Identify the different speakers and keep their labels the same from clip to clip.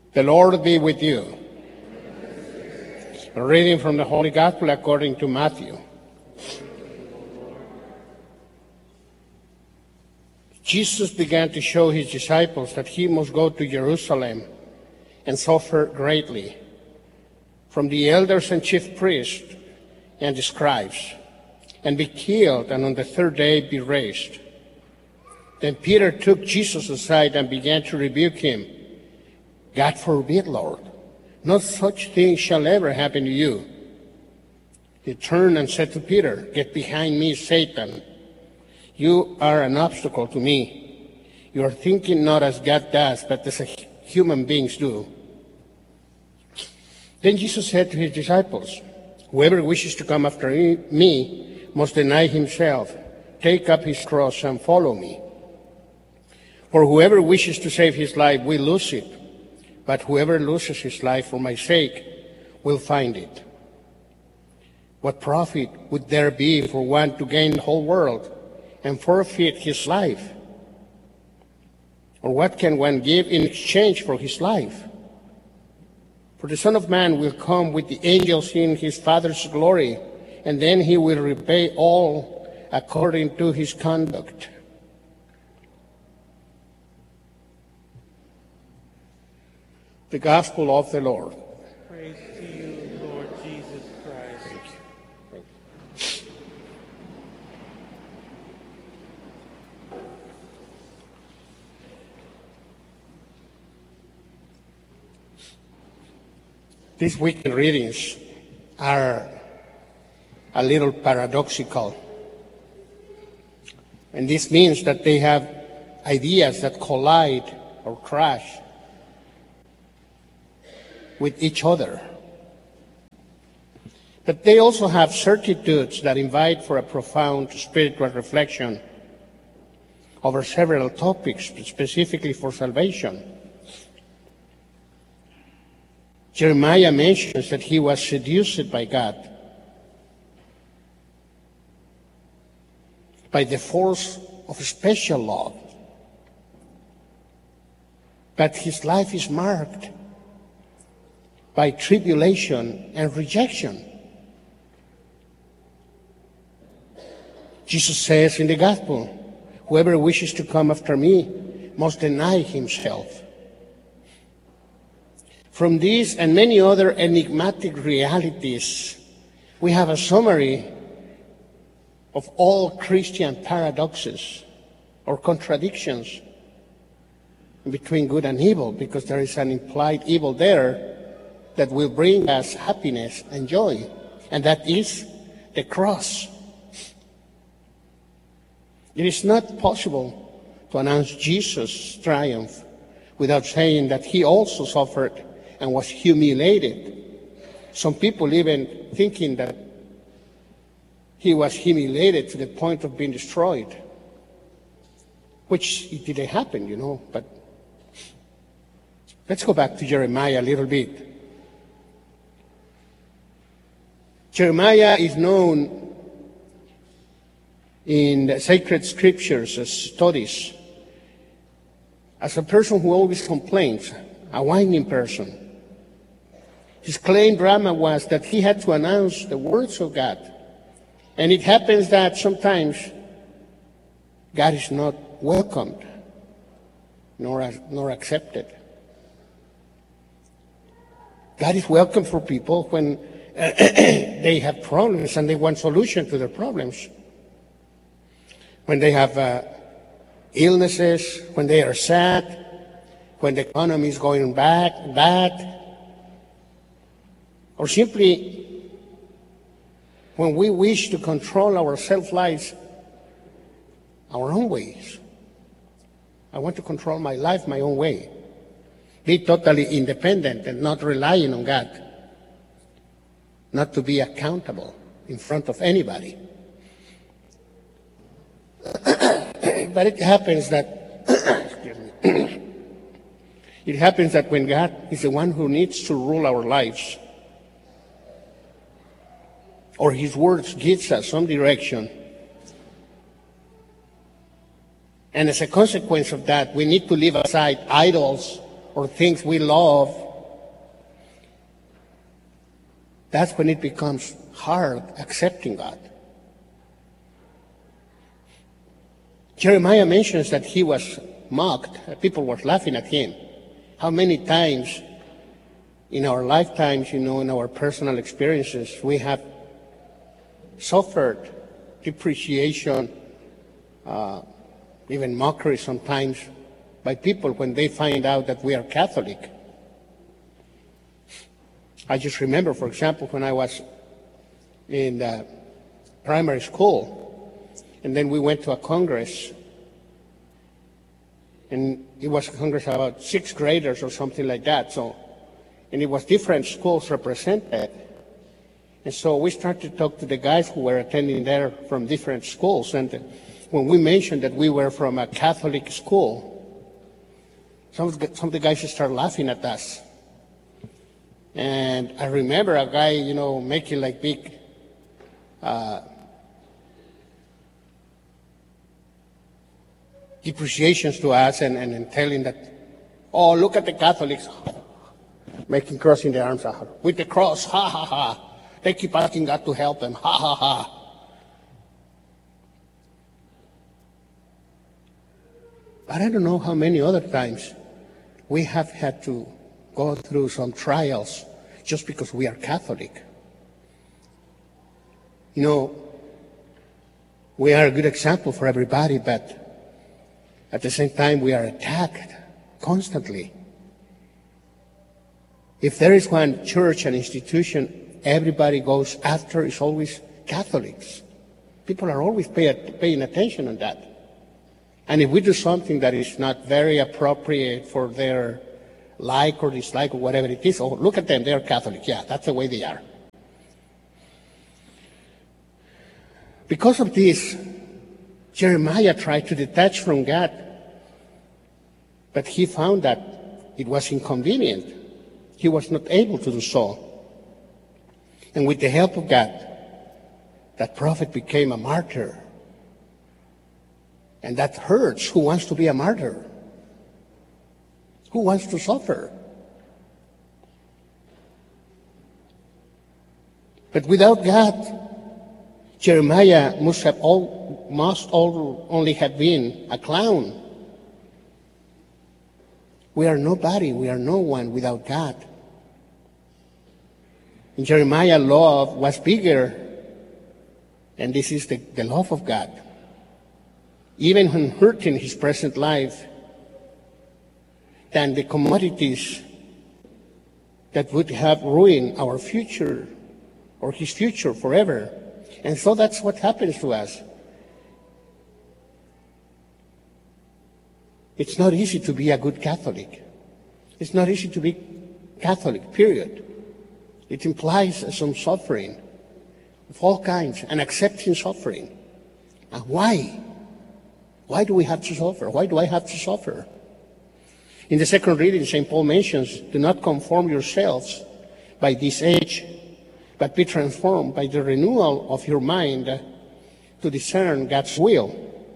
Speaker 1: The Lord be with you. A reading from the Holy Gospel according to Matthew. Jesus began to show his disciples that he must go to Jerusalem and suffer greatly from the elders and chief priests and the scribes, and be killed, and on the third day be raised. Then Peter took Jesus aside and began to rebuke him. God forbid, Lord, no such thing shall ever happen to you. He turned and said to Peter, Get behind me, Satan. You are an obstacle to me. You are thinking not as God does, but as human beings do. Then Jesus said to his disciples, Whoever wishes to come after me must deny himself, take up his cross, and follow me. For whoever wishes to save his life will lose it, but whoever loses his life for my sake will find it. What profit would there be for one to gain the whole world and forfeit his life? Or what can one give in exchange for his life? For the Son of Man will come with the angels in his Father's glory, and then he will repay all according to his conduct. The Gospel of the Lord.
Speaker 2: Praise to you, Lord Jesus Christ.
Speaker 1: Thank you. These weekend readings are a little paradoxical. And this means that they have ideas that collide or crash with each other. But they also have certitudes that invite for a profound spiritual reflection over several topics, specifically for salvation. Jeremiah mentions that he was seduced by God, by the force of special love. But his life is marked by tribulation and rejection. Jesus says in the Gospel, whoever wishes to come after me must deny himself. From these and many other enigmatic realities, we have a summary of all Christian paradoxes or contradictions between good and evil, because there is an implied evil there that will bring us happiness and joy, and that is the cross. It is not possible to announce Jesus' triumph without saying that he also suffered and was humiliated. Some people even thinking that he was humiliated to the point of being destroyed, which it didn't happen, but let's go back to Jeremiah a little bit. Jeremiah is known in the sacred scriptures as studies as a person who always complains, a whining person. His claim drama was that he had to announce the words of God. And it happens that sometimes God is not welcomed nor accepted. God is welcome for people when they have problems and they want solution to their problems. When they have illnesses, when they are sad, when the economy is going bad, or simply when we wish to control our self-lives our own ways. I want to control my life my own way. Be totally independent and not relying on God. Not to be accountable in front of anybody. But it happens that it happens that when God is the one who needs to rule our lives, or his words gives us some direction, and as a consequence of that, we need to leave aside idols or things we love, that's when it becomes hard accepting God. Jeremiah mentions that he was mocked. People were laughing at him. How many times in our lifetimes, in our personal experiences, we have suffered depreciation, even mockery sometimes by people when they find out that we are Catholic. I just remember, for example, when I was in primary school, and then we went to a congress, and it was a congress about sixth graders or something like that. And it was different schools represented. And so we started to talk to the guys who were attending there from different schools. And when we mentioned that we were from a Catholic school, some of the guys started laughing at us. And I remember a guy, making like big depreciations to us and telling that, oh, look at the Catholics, crossing their arms with the cross, ha, ha, ha. They keep asking God to help them, ha, ha, ha. But I don't know how many other times we have had to go through some trials just because we are Catholic. We are a good example for everybody, but at the same time, we are attacked constantly. If there is one church and institution everybody goes after, it's always Catholics. People are always paying attention on that. And if we do something that is not very appropriate for their like or dislike or whatever it is, oh, look at them, they're Catholic. Yeah, that's the way they are. Because of this, Jeremiah tried to detach from God, but he found that it was inconvenient. He was not able to do so. And with the help of God, that prophet became a martyr. And that hurts. Who wants to be a martyr? Who wants to suffer? But without God, Jeremiah must only have been a clown. We are nobody, we are no one without God. And Jeremiah's love was bigger, and this is the love of God. Even when hurting his present life, than the commodities that would have ruined our future or his future forever. And so that's what happens to us. It's not easy to be a good Catholic. It's not easy to be Catholic, period. It implies some suffering of all kinds and accepting suffering. And why? Why do we have to suffer? Why do I have to suffer? In the second reading, St. Paul mentions, do not conform yourselves by this age, but be transformed by the renewal of your mind to discern God's will.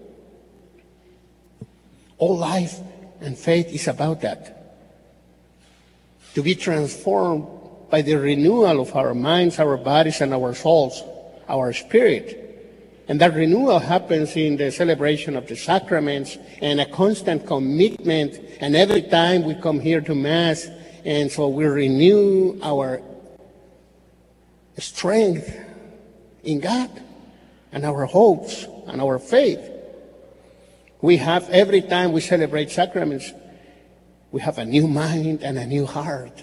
Speaker 1: All life and faith is about that. To be transformed by the renewal of our minds, our bodies, and our souls, our spirit. And that renewal happens in the celebration of the sacraments and a constant commitment. And every time we come here to Mass, and so we renew our strength in God and our hopes and our faith. We have, every time we celebrate sacraments, we have a new mind and a new heart.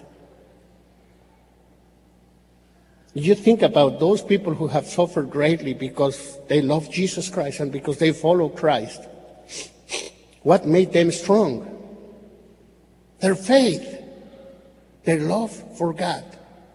Speaker 1: You think about those people who have suffered greatly because they love Jesus Christ and because they follow Christ. What made them strong? Their faith, their love for God.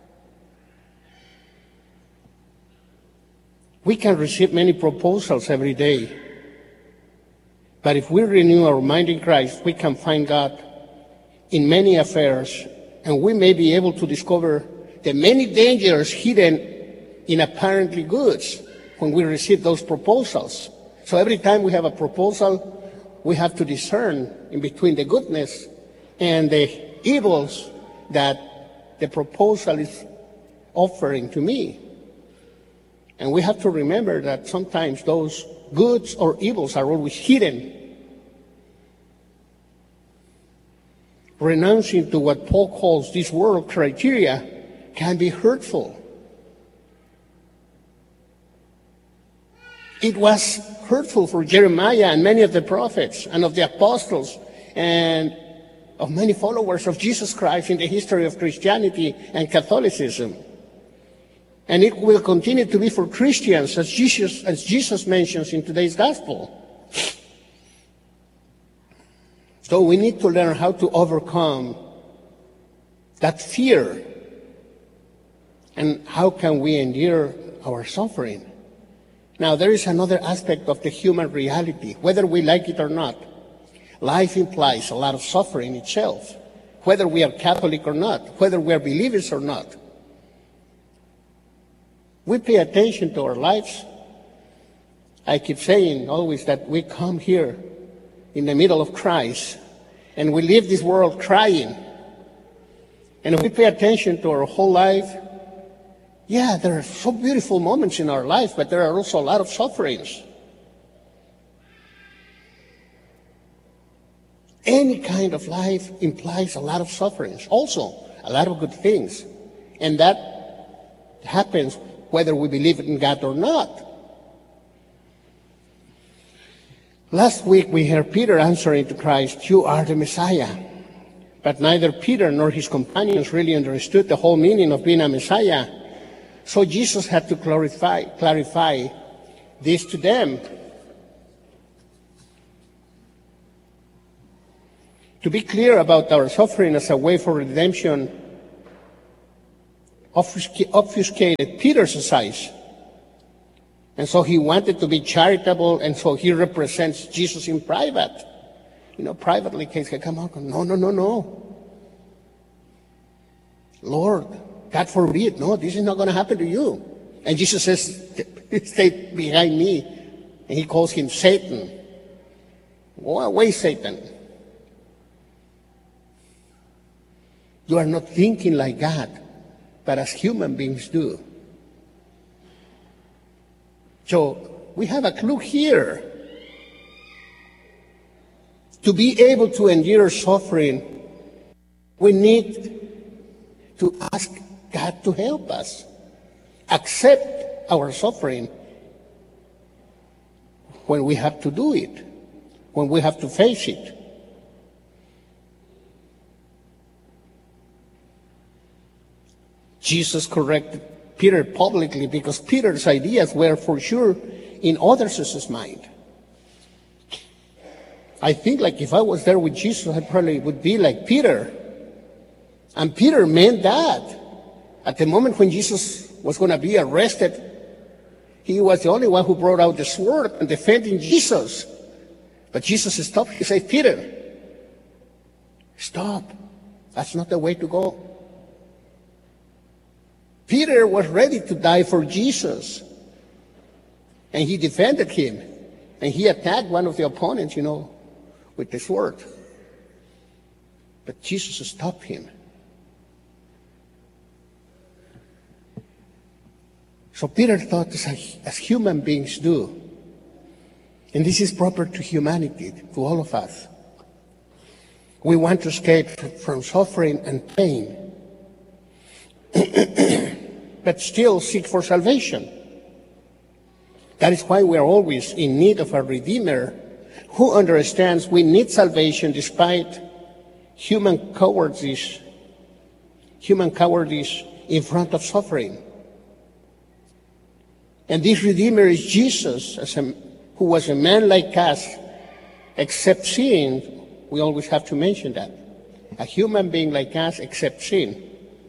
Speaker 1: We can receive many proposals every day, but if we renew our mind in Christ, we can find God in many affairs, and we may be able to discover the many dangers hidden in apparently goods when we receive those proposals. So every time we have a proposal, we have to discern in between the goodness and the evils that the proposal is offering to me. And we have to remember that sometimes those goods or evils are always hidden. Renouncing to what Paul calls this world criteria can be hurtful. It was hurtful for Jeremiah and many of the prophets and of the apostles and of many followers of Jesus Christ in the history of Christianity and Catholicism. And it will continue to be for Christians, as Jesus mentions in today's gospel. So we need to learn how to overcome that fear. And how can we endure our suffering? Now, there is another aspect of the human reality, whether we like it or not. Life implies a lot of suffering itself, whether we are Catholic or not, whether we are believers or not. We pay attention to our lives. I keep saying always that we come here in the middle of Christ, and we leave this world crying. And if we pay attention to our whole life, yeah, there are so beautiful moments in our life, but there are also a lot of sufferings. Any kind of life implies a lot of sufferings, also a lot of good things. And that happens whether we believe in God or not. Last week we heard Peter answering to Christ, "You are the Messiah." But neither Peter nor his companions really understood the whole meaning of being a Messiah. So Jesus had to clarify this to them. To be clear about our suffering as a way for redemption obfuscated Peter's size. And so he wanted to be charitable, and so he represents Jesus in private. Privately, he said, "Come on, no. Lord, God forbid, no, this is not going to happen to you." And Jesus says, "Stay behind me." And he calls him Satan. Go away, Satan. You are not thinking like God, but as human beings do. So we have a clue here. To be able to endure suffering, we need to ask God to help us accept our suffering when we have to do it, when we have to face it. Jesus corrected Peter publicly because Peter's ideas were for sure in others' mind. I think like if I was there with Jesus, I probably would be like Peter. And Peter meant that. At the moment when Jesus was going to be arrested, he was the only one who brought out the sword and defending Jesus. But Jesus stopped. He said, "Peter, stop. That's not the way to go." Peter was ready to die for Jesus. And he defended him. And he attacked one of the opponents, with the sword. But Jesus stopped him. So Peter thought as human beings do. And this is proper to humanity, to all of us. We want to escape from suffering and pain, but still seek for salvation. That is why we are always in need of a Redeemer who understands we need salvation despite human cowardice in front of suffering. And this Redeemer is Jesus, who was a man like us, except sin. We always have to mention that. A human being like us, except sin.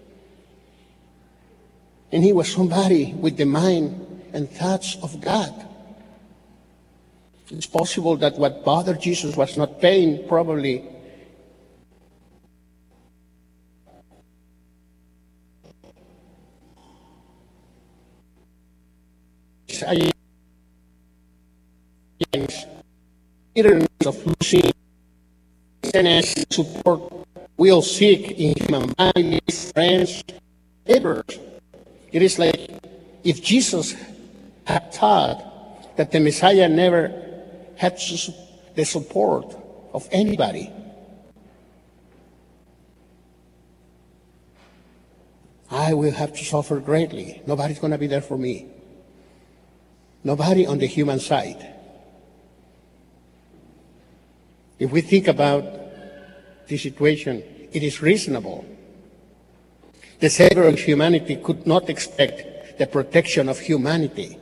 Speaker 1: And he was somebody with the mind and thoughts of God. It's possible that what bothered Jesus was not pain, probably bitterness of losing support We all seek in human families, friends, neighbors. It is like if Jesus had taught that the Messiah never had the support of anybody. I will have to suffer greatly. Nobody's going to be there for me. Nobody on the human side. If we think about the situation, it is reasonable. The Savior of humanity could not expect the protection of humanity.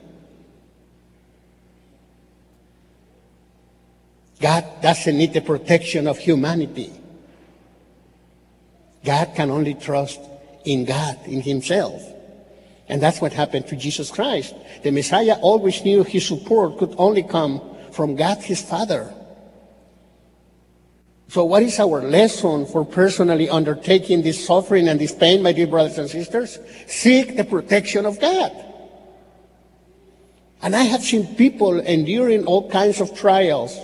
Speaker 1: God doesn't need the protection of humanity. God can only trust in God, in himself. And that's what happened to Jesus Christ. The Messiah always knew his support could only come from God his Father. So what is our lesson for personally undertaking this suffering and this pain, my dear brothers and sisters? Seek the protection of God. And I have seen people enduring all kinds of trials,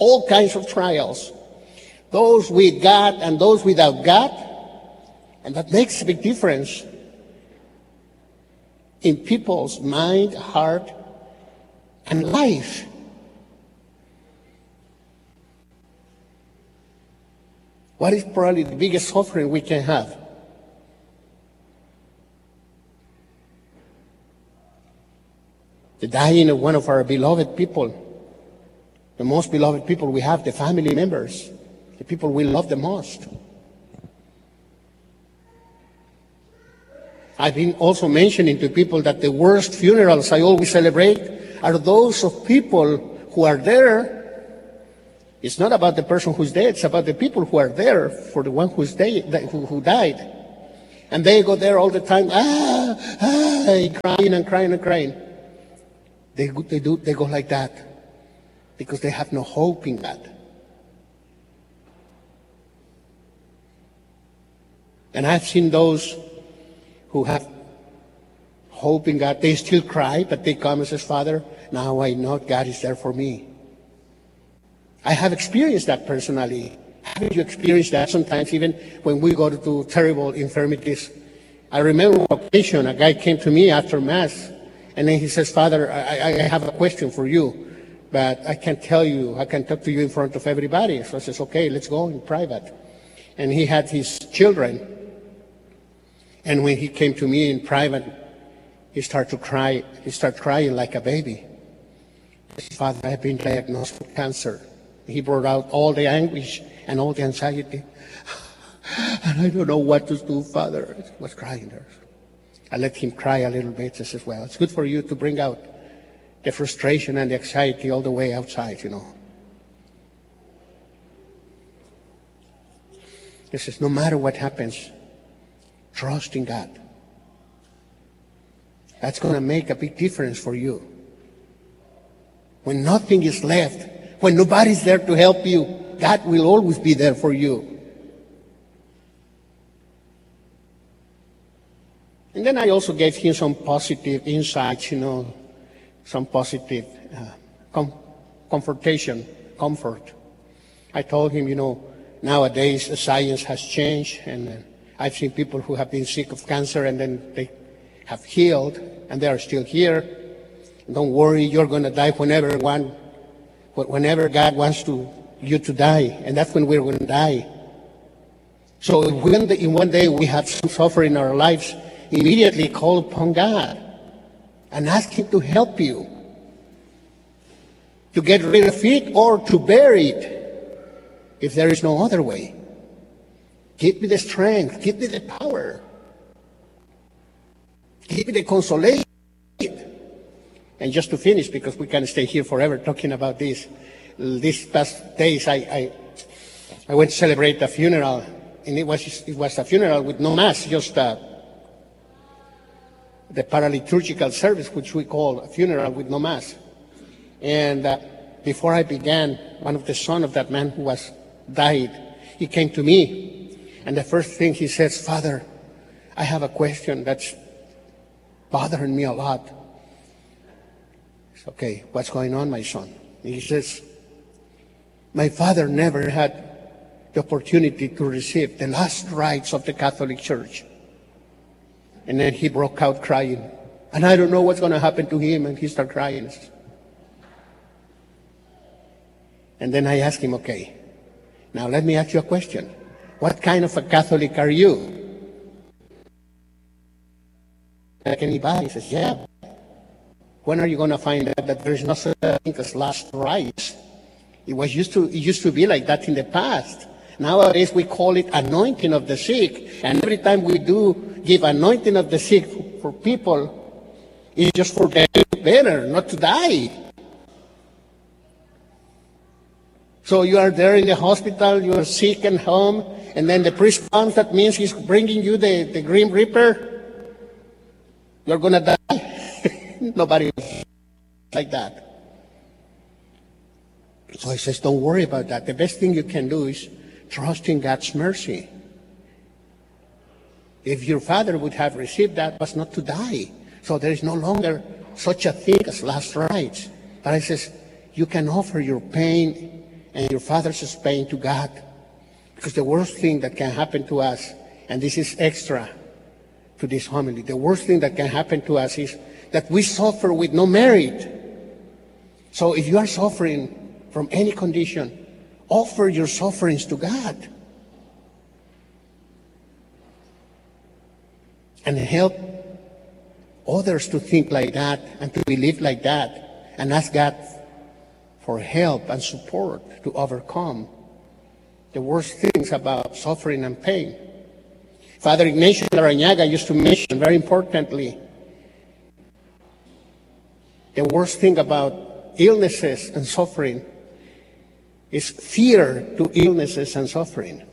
Speaker 1: those with God and those without God. And that makes a big difference in people's mind, heart, and life. What is probably the biggest suffering we can have? The dying of one of our beloved people, the most beloved people we have, the family members, the people we love the most. I've been also mentioning to people that the worst funerals I always celebrate are those of people who are there. It's not about the person who's dead, it's about the people who are there for the one who's who died. And they go there all the time, crying and crying and crying. They go like that because they have no hope in God. And I've seen those who have hope in God. They still cry, but they come and say, Father, now I know God is there for me. I have experienced that personally. Haven't you experienced that sometimes, even when we go to terrible infirmities? I remember on occasion, a guy came to me after Mass, and then he says, Father, I have a question for you, but I can't tell you, I can talk to you in front of everybody. So I says, okay, let's go in private. And he had his children. And when he came to me in private, he started to cry. He started crying like a baby. He said, Father, I have been diagnosed with cancer. He brought out all the anguish and all the anxiety. And I don't know what to do, Father. He was crying there. I let him cry a little bit. I says, well, it's good for you to bring out the frustration and the anxiety all the way outside, you know. He says, no matter what happens, trust in God. That's going to make a big difference for you. When nothing is left, when nobody's there to help you, God will always be there for you. And then I also gave him some positive insights, you know, some positive comfort. I told him, you know, nowadays science has changed, and I've seen people who have been sick of cancer and then they have healed and they are still here. Don't worry, you're going to die whenever God wants you to die, and that's when we're going to die. So when in one day we have some suffering in our lives, immediately call upon God and ask Him to help you to get rid of it or to bear it if there is no other way. Give me the strength, give me the power, give me the consolation. And just to finish, because we can stay here forever talking about this, these past days I went to celebrate a funeral, and it was a funeral with no mass, just the paraliturgical service, which we call a funeral with no mass. And before I began, one of the sons of that man who was died, he came to me, and the first thing he says, Father, I have a question that's bothering me a lot. Okay, what's going on, my son? And he says, my father never had the opportunity to receive the last rites of the Catholic Church. And then he broke out crying. And I don't know what's going to happen to him. And he started crying. And then I asked him, okay, now let me ask you a question. What kind of a Catholic are you? Like anybody says, yeah. When are you going to find out that there's no such thing as last rites? It used to be like that in the past. Nowadays we call it anointing of the sick. And every time we do give anointing of the sick for people, it's just for them to get better, not to die. So you are there in the hospital, you are sick and home, and then the priest comes, that means he's bringing you the Grim Reaper. You're going to die. Nobody like that. So he says, don't worry about that. The best thing you can do is trust in God's mercy. If your father would have received that, was not to die. So there is no longer such a thing as last rites. But I says, you can offer your pain and your father's pain to God. Because the worst thing that can happen to us, and this is extra to this homily, the worst thing that can happen to us is that we suffer with no merit. So if you are suffering from any condition, offer your sufferings to God. And help others to think like that and to believe like that, and ask God for help and support to overcome the worst things about suffering and pain. Father Ignacio Larrañaga used to mention very importantly, the worst thing about illnesses and suffering is fear to illnesses and suffering.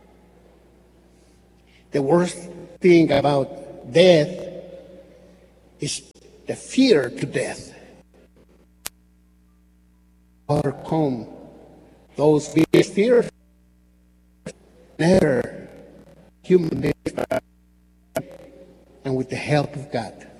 Speaker 1: The worst thing about death is the fear to death. Overcome those biggest fears. Never human beings, and with the help of God.